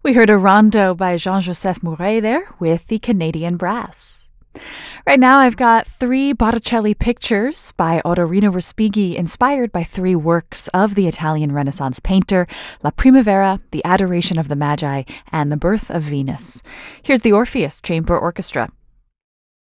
We heard a rondo by Jean-Joseph Mouret there with the Canadian Brass. Right now, I've got 3 Botticelli pictures by Ottorino Respighi inspired by 3 works of the Italian Renaissance painter, La Primavera, The Adoration of the Magi, and The Birth of Venus. Here's the Orpheus Chamber Orchestra.